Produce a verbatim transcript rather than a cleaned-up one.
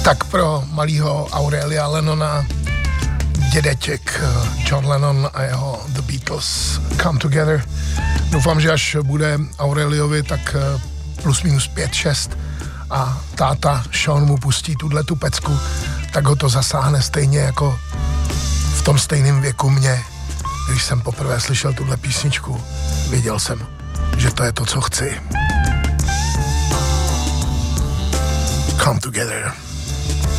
Tak pro malýho Aurelia Lennona, dědeček John Lennon a jeho The Beatles Come Together. Doufám, že až bude Aureliovi tak plus minus pět šest a táta Sean mu pustí tuhletu pecku, tak ho to zasáhne stejně jako v tom stejném věku mě. Když jsem poprvé slyšel tuhle písničku, věděl jsem, že to je to, co chci. Come Together.